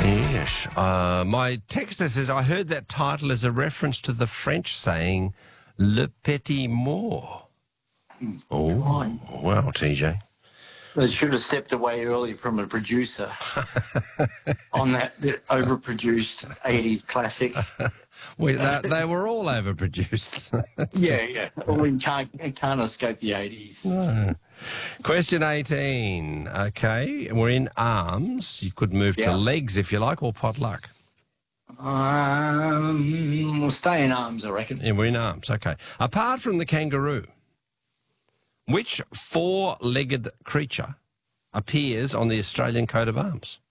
Yes. My texter says, I heard that title as a reference to the French saying, Le Petit Mort. Oh, wow, TJ. They should have stepped away early from a producer on that overproduced 80s classic. They were all overproduced. Yeah. Well, you can't escape the 80s. No. Question 18. Okay, we're in arms. You could move to legs if you like, or potluck. We'll stay in arms, I reckon. Yeah, we're in arms. Okay. Apart from the kangaroo, which four-legged creature appears on the Australian coat of arms?